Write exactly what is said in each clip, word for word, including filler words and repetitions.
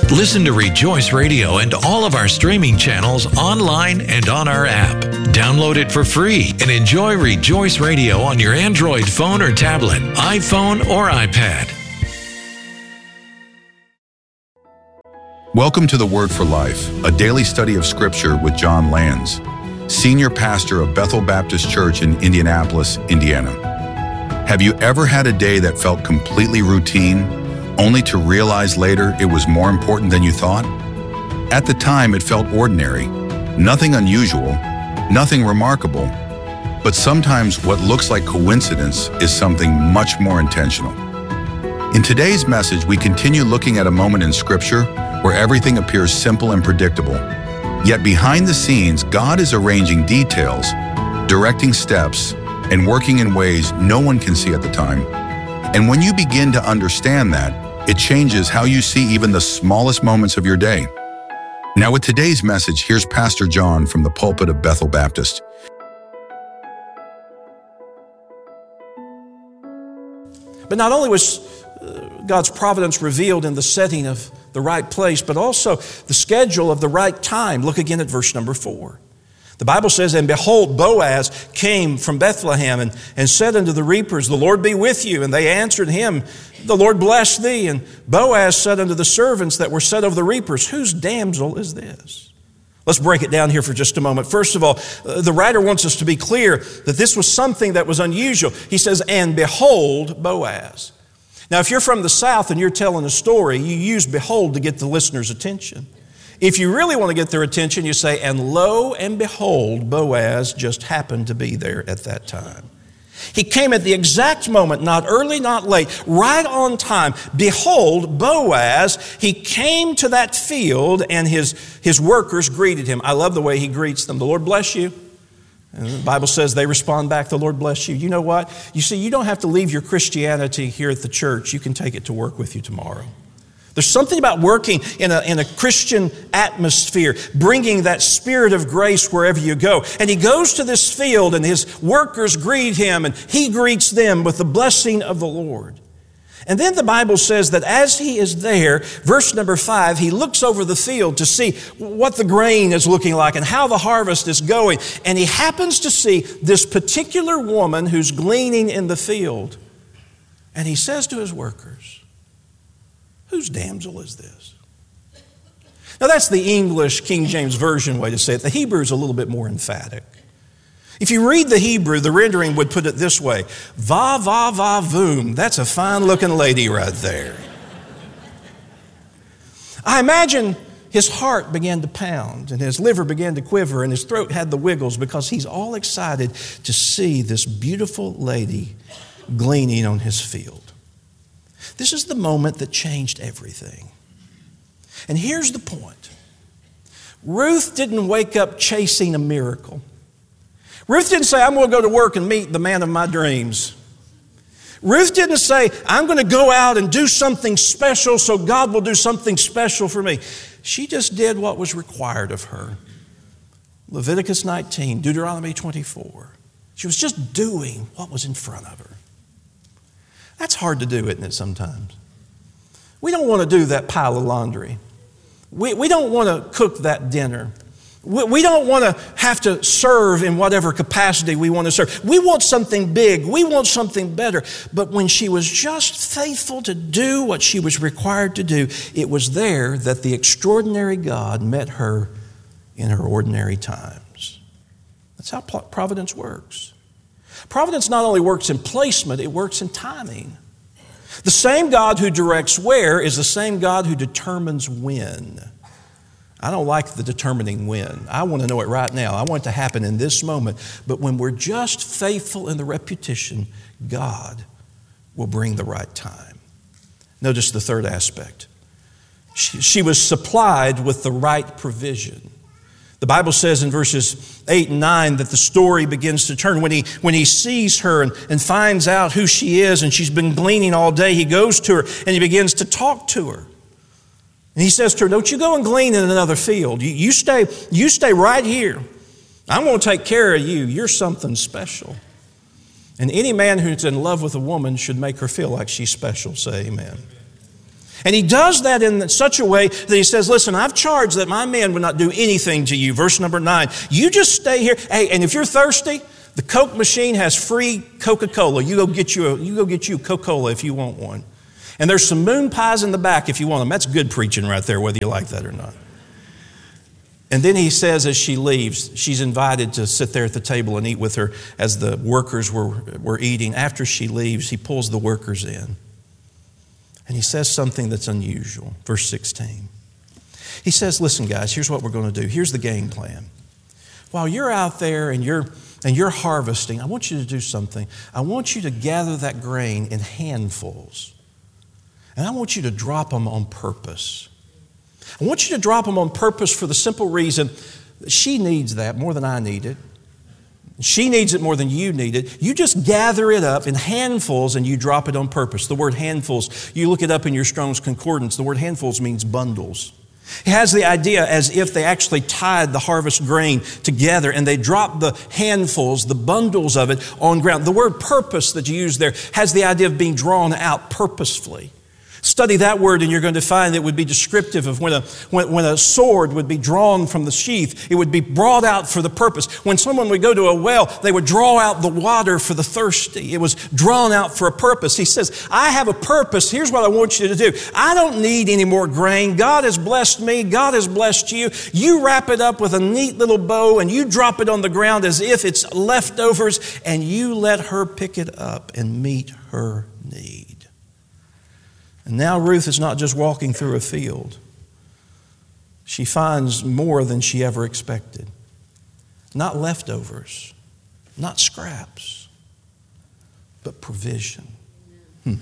Listen to Rejoice Radio and all of our streaming channels online and on our app. Download it for free and enjoy Rejoice Radio on your Android phone or tablet, iPhone or iPad. Welcome to The Word for Life, a daily study of Scripture with John Lands, Senior Pastor of Bethel Baptist Church in Indianapolis, Indiana. Have you ever had a day that felt completely routine, only to realize later it was more important than you thought? At the time, it felt ordinary, nothing unusual, nothing remarkable. But sometimes what looks like coincidence is something much more intentional. In today's message, we continue looking at a moment in Scripture where everything appears simple and predictable. Yet behind the scenes, God is arranging details, directing steps, and working in ways no one can see at the time. And when you begin to understand that, it changes how you see even the smallest moments of your day. Now with today's message, here's Pastor John from the pulpit of Bethel Baptist. But not only was God's providence revealed in the setting of the right place, but also the schedule of the right time. Look again at verse number four. The Bible says, "And behold, Boaz came from Bethlehem and, and said unto the reapers, The Lord be with you. And they answered him, The Lord bless thee. And Boaz said unto the servants that were set over the reapers, Whose damsel is this?" Let's break it down here for just a moment. First of all, the writer wants us to be clear that this was something that was unusual. He says, "And behold, Boaz." Now, if you're from the South and you're telling a story, you use behold to get the listener's attention. If you really want to get their attention, you say, "And lo and behold, Boaz just happened to be there at that time." He came at the exact moment, not early, not late, right on time. Behold, Boaz, he came to that field and his, his workers greeted him. I love the way he greets them. "The Lord bless you." And the Bible says they respond back, "The Lord bless you." You know what? You see, you don't have to leave your Christianity here at the church. You can take it to work with you tomorrow. There's something about working in a, in a Christian atmosphere, bringing that spirit of grace wherever you go. And he goes to this field and his workers greet him and he greets them with the blessing of the Lord. And then the Bible says that as he is there, verse number five, he looks over the field to see what the grain is looking like and how the harvest is going. And he happens to see this particular woman who's gleaning in the field. And he says to his workers, "Whose damsel is this?" Now that's the English King James Version way to say it. The Hebrew is a little bit more emphatic. If you read the Hebrew, the rendering would put it this way: "Va, va, va, voom." That's a fine-looking lady right there. I imagine his heart began to pound and his liver began to quiver and his throat had the wiggles because he's all excited to see this beautiful lady gleaning on his field. This is the moment that changed everything. And here's the point. Ruth didn't wake up chasing a miracle. Ruth didn't say, "I'm going to go to work and meet the man of my dreams." Ruth didn't say, "I'm going to go out and do something special so God will do something special for me." She just did what was required of her. Leviticus nineteen, Deuteronomy twenty-four. She was just doing what was in front of her. That's hard to do, isn't it, sometimes? We don't want to do that pile of laundry. We, we don't want to cook that dinner. We, we don't want to have to serve in whatever capacity we want to serve. We want something big. We want something better. But when she was just faithful to do what she was required to do, it was there that the extraordinary God met her in her ordinary times. That's how providence works. Providence not only works in placement, it works in timing. The same God who directs where is the same God who determines when. I don't like the determining when. I want to know it right now. I want it to happen in this moment. But when we're just faithful in the repetition, God will bring the right time. Notice the third aspect. She, she was supplied with the right provision. The Bible says in verses eight and nine that the story begins to turn. When he, when he sees her and, and finds out who she is and she's been gleaning all day, he goes to her and he begins to talk to her. And he says to her, "Don't you go and glean in another field. You, you, stay, you stay right here. I'm going to take care of you. You're something special." And any man who's in love with a woman should make her feel like she's special. Say amen. And he does that in such a way that he says, listen, I've charged that my men would not do anything to you. Verse number nine, you just stay here. Hey, and if you're thirsty, the Coke machine has free Coca-Cola. You go get you a, you go get you a Coca-Cola if you want one. And there's some moon pies in the back if you want them. That's good preaching right there, whether you like that or not. And then he says as she leaves, she's invited to sit there at the table and eat with her as the workers were, were eating. After she leaves, he pulls the workers in. And he says something that's unusual. Verse sixteen. He says, listen, guys, here's what we're going to do. Here's the game plan. While you're out there and you're, and you're harvesting, I want you to do something. I want you to gather that grain in handfuls. And I want you to drop them on purpose. I want you to drop them on purpose for the simple reason that she needs that more than I need it. She needs it more than you need it. You just gather it up in handfuls and you drop it on purpose. The word handfuls, you look it up in your Strong's Concordance. The word handfuls means bundles. It has the idea as if they actually tied the harvest grain together and they dropped the handfuls, the bundles of it on ground. The word purpose that you use there has the idea of being drawn out purposefully. Study that word and you're going to find it would be descriptive of when a, when, when a sword would be drawn from the sheath. It would be brought out for the purpose. When someone would go to a well, they would draw out the water for the thirsty. It was drawn out for a purpose. He says, I have a purpose. Here's what I want you to do. I don't need any more grain. God has blessed me. God has blessed you. You wrap it up with a neat little bow and you drop it on the ground as if it's leftovers and you let her pick it up and meet her need. And now Ruth is not just walking through a field. She finds more than she ever expected. Not leftovers, not scraps, but provision. Hmm.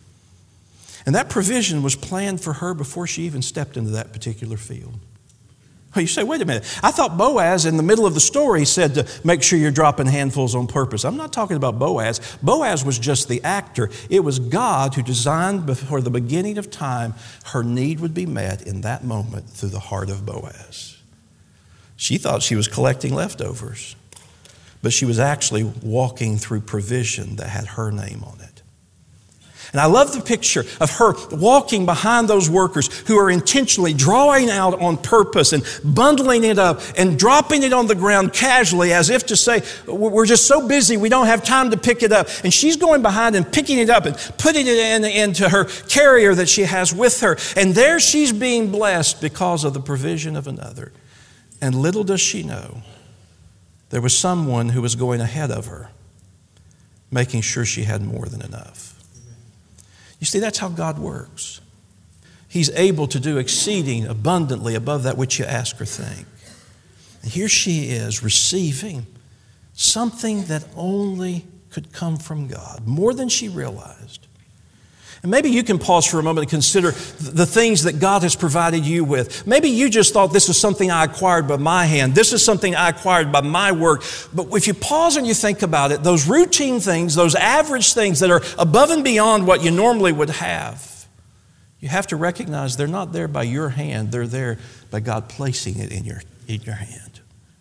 And that provision was planned for her before she even stepped into that particular field. Well, you say, wait a minute. I thought Boaz in the middle of the story said to make sure you're dropping handfuls on purpose. I'm not talking about Boaz. Boaz was just the actor. It was God who designed before the beginning of time her need would be met in that moment through the heart of Boaz. She thought she was collecting leftovers, but she was actually walking through provision that had her name on it. And I love the picture of her walking behind those workers who are intentionally drawing out on purpose and bundling it up and dropping it on the ground casually as if to say, we're just so busy, we don't have time to pick it up. And she's going behind and picking it up and putting it in, into her carrier that she has with her. And there she's being blessed because of the provision of another. And little does she know, there was someone who was going ahead of her, making sure she had more than enough. You see, that's how God works. He's able to do exceeding abundantly above that which you ask or think. And here she is receiving something that only could come from God, more than she realized. And maybe you can pause for a moment and consider the things that God has provided you with. Maybe you just thought this is something I acquired by my hand. This is something I acquired by my work. But if you pause and you think about it, those routine things, those average things that are above and beyond what you normally would have, you have to recognize they're not there by your hand. They're there by God placing it in your, in your hand.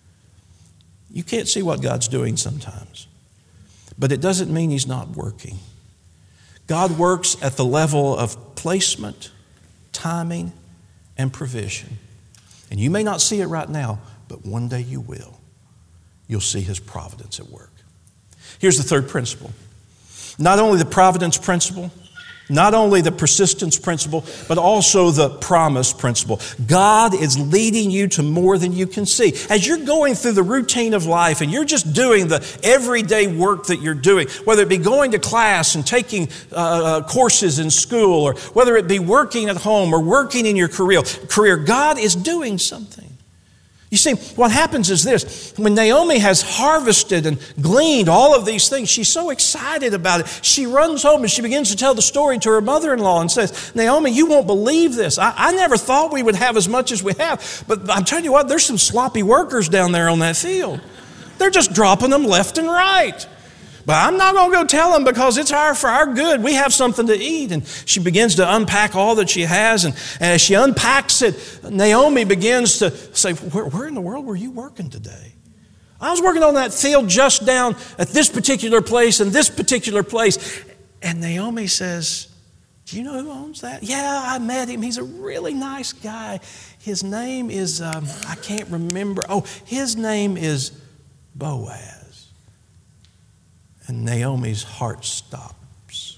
You can't see what God's doing sometimes, but it doesn't mean He's not working. God works at the level of placement, timing, and provision. And you may not see it right now, but one day you will. You'll see His providence at work. Here's the third principle. Not only the providence principle, not only the persistence principle, but also the promise principle. God is leading you to more than you can see. As you're going through the routine of life and you're just doing the everyday work that you're doing, whether it be going to class and taking uh, uh, courses in school, or whether it be working at home or working in your career, career, God is doing something. You see, what happens is this. When Naomi has harvested and gleaned all of these things, she's so excited about it. She runs home and she begins to tell the story to her mother-in-law and says, Naomi, you won't believe this. I, I never thought we would have as much as we have. But I'm telling you what, there's some sloppy workers down there on that field. They're just dropping them left and right. But I'm not going to go tell them because it's our, for our good. We have something to eat. And she begins to unpack all that she has. And, and as she unpacks it, Naomi begins to say, where, where in the world were you working today? I was working on that field just down at this particular place and this particular place. And Naomi says, Do you know who owns that? Yeah, I met him. He's a really nice guy. His name is, um, I can't remember. Oh, his name is Boaz. And Naomi's heart stops.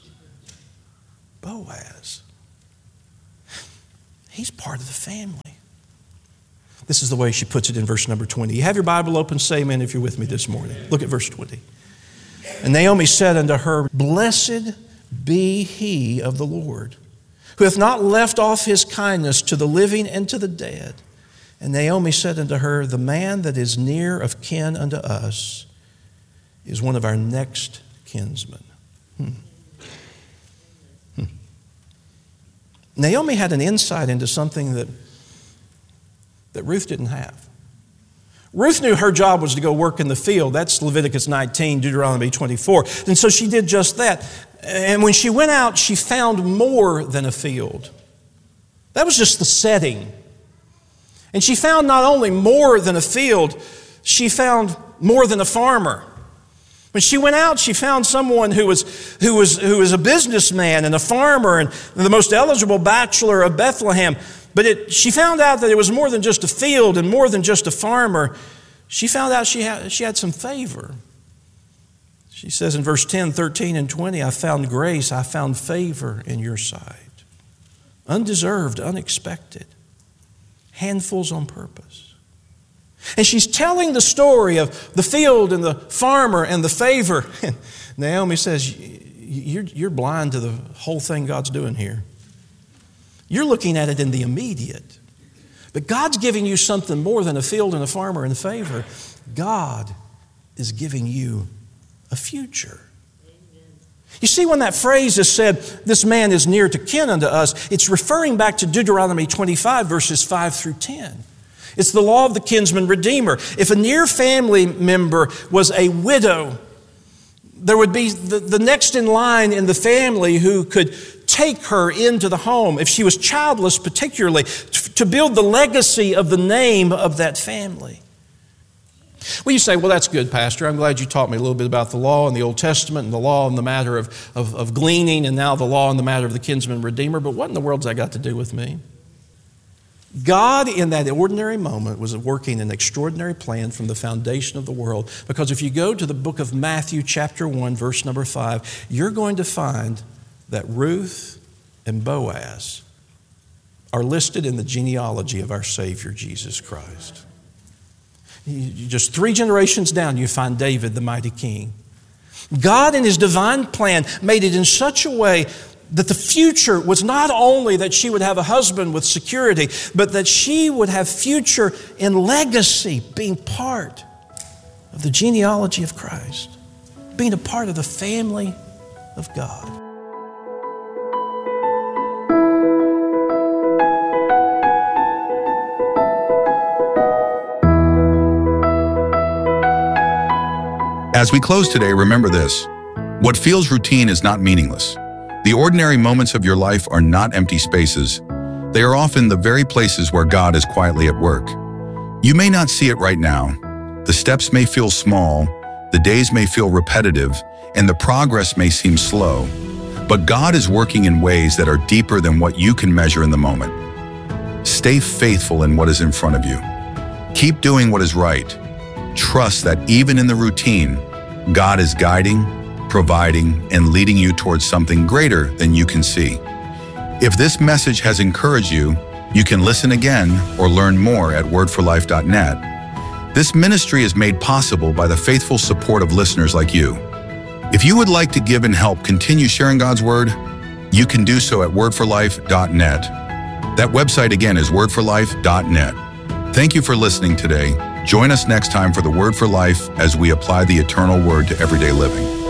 Boaz. He's part of the family. This is the way she puts it in verse number twenty. You have your Bible open, say amen if you're with me this morning. Look at verse twenty. And Naomi said unto her, Blessed be he of the Lord, who hath not left off his kindness to the living and to the dead. And Naomi said unto her, The man that is near of kin unto us is one of our next kinsmen. Hmm. Hmm. Naomi had an insight into something that, that Ruth didn't have. Ruth knew her job was to go work in the field. That's Leviticus nineteen, Deuteronomy twenty-four. And so she did just that. And when she went out, she found more than a field. That was just the setting. And she found not only more than a field, she found more than a farmer. When she went out, she found someone who was, who was, who was a businessman and a farmer and the most eligible bachelor of Bethlehem. But it, she found out that it was more than just a field and more than just a farmer. She found out she had, she had some favor. She says in verse ten, thirteen, and twenty, I found grace, I found favor in your sight. Undeserved, unexpected. Handfuls on purpose. And she's telling the story of the field and the farmer and the favor. And Naomi says, you're, you're blind to the whole thing God's doing here. You're looking at it in the immediate. But God's giving you something more than a field and a farmer and a favor. God is giving you a future. You see, when that phrase is said, this man is near to kin unto us, it's referring back to Deuteronomy twenty-five, verses five through ten. It's the law of the kinsman redeemer. If a near family member was a widow, there would be the, the next in line in the family who could take her into the home, if she was childless particularly, to build the legacy of the name of that family. Well, you say, well, that's good, Pastor. I'm glad you taught me a little bit about the law in the Old Testament and the law in the matter of, of, of gleaning and now the law in the matter of the kinsman redeemer. But what in the world's that got to do with me? God, in that ordinary moment, was working an extraordinary plan from the foundation of the world. Because if you go to the book of Matthew, chapter one, verse number five, you're going to find that Ruth and Boaz are listed in the genealogy of our Savior, Jesus Christ. You, just three generations down, you find David, the mighty king. God, in his divine plan, made it in such a way that the future was not only that she would have a husband with security, but that she would have future in legacy, being part of the genealogy of Christ, being a part of the family of God. As we close today, remember this. What feels routine is not meaningless. The ordinary moments of your life are not empty spaces. They are often the very places where God is quietly at work. You may not see it right now. The steps may feel small, the days may feel repetitive, and the progress may seem slow. But God is working in ways that are deeper than what you can measure in the moment. Stay faithful in what is in front of you. Keep doing what is right. Trust that even in the routine, God is guiding, providing, and leading you towards something greater than you can see. If this message has encouraged you, you can listen again or learn more at word for life dot net. This ministry is made possible by the faithful support of listeners like you. If you would like to give and help continue sharing God's Word, you can do so at word for life dot net. That website again is word for life dot net. Thank you for listening today. Join us next time for the Word for Life as we apply the eternal Word to everyday living.